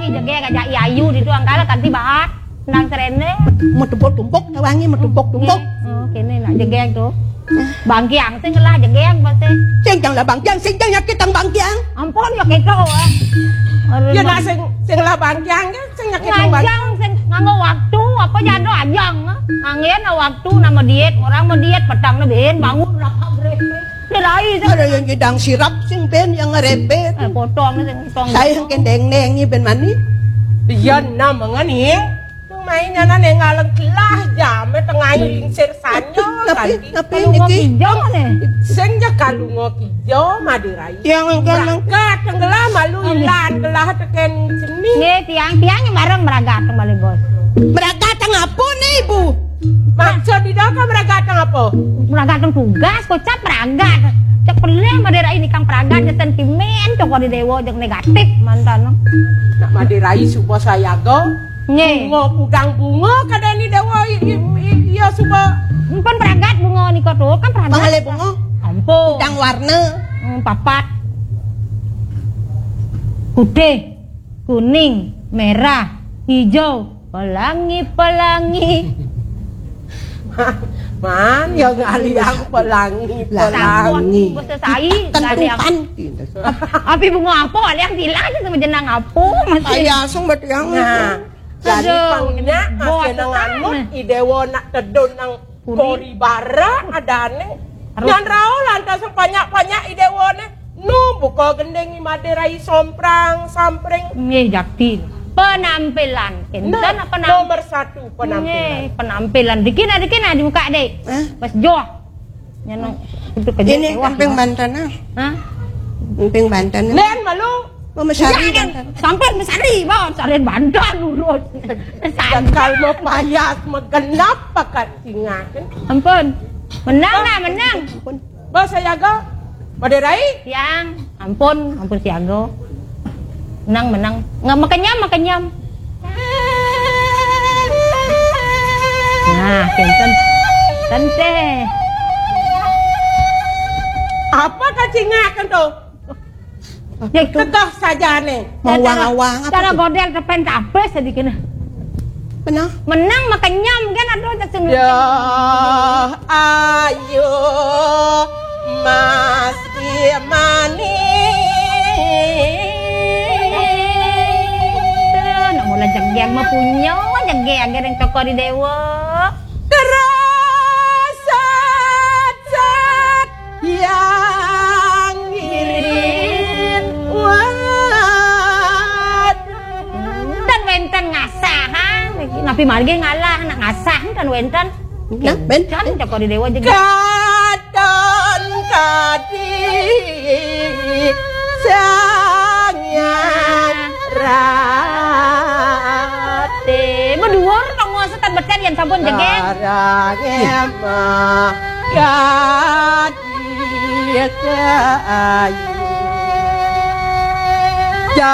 wangi jege gajak ayu di tuang kala kanti bahat nang serene tumpuk wangi tumpuk kene nak jegeng tu Bang Kiang sing lah jegeng pasti sing jang lah Bang Kiang sing jang nyakit tang Bang Kiang ampun ya keto ya nak sing lah Bang Kiang sing nyakit tang Bang Kiang sing nganggo waktu apa jado ajang angin waktu nama diet orang mau diet petang na ben bangun lapang grepe Dirai ada yang gedang sirap sing ben yang ngerepet potong sing potong saya yang kendeng-neng ni ben mani dia nama ngani mainnya nane ngalang kelah jam tengah lingsir sanyo tapi niki sing ja kalungo kijo madirai yang berangkat tenggelam malu ilan kelah teken sini nggih tiang-tiang bareng meragat kembali bos meragat apa nih ibu maksud di doka meragat apa meragat tugas kocap meragat cek peleh madirai ini kang meragat je sentimen cok di dewo jeung negatif mantan nak madirai supo saya go nggih bunga kudang bunga kadani dewa iya supo pun meragat bunga nika tuh kan meragat pangale bunga ampun kudang warna papat putih kuning merah hijau pelangi man ya ngali aku pelangi bos sai tentukan api bunga apa ada yang hilang sama jenang apa masih asung betiang jadi pangnya asenangan idewo nak tedon nang kori bara adane nyan rao lantas banyak idewo ne nu buka gendengi madirai somprang sampring nggih jakti penampilan enten apa nomor 1 penampilan dikina di muka dek pas joh nyanong itu kerja ini emping Banten emping Banten len malu Mesari sampai Mesari bawah cari Banten urut kalau mau payas megenap pakai singakan ampun menang bos saya go madirai yang ampun siago menang nggak makenyam nah kenten teh apa kacingakan tuh tegah saja nih awang-awang cara godel tepen capek sedikit menang makenyam kan aduh ya ayo masih mulai jegeng mah punya jegeng yang toko di dewa kerasat yang irit wat dan wenten ngasah napi marge ngalah nak ngasah kan wenten bentan toko di dewa jegeng kadon kadi sangyan rate berdua orang mau setan berten yang sampun jegeng Arangema kadi kayu